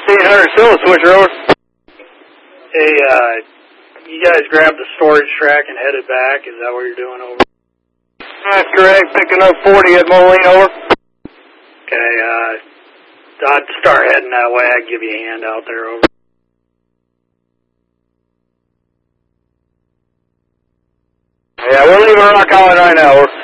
1500 Silver Switcher, over. Hey, you guys grabbed the storage track and headed back. Is that what you're doing, over? That's correct. Picking up 40 at Moline, over. Okay, I'd start heading that way. I'd give you a hand out there, over. Yeah, we're leaving Rock Island right now, over.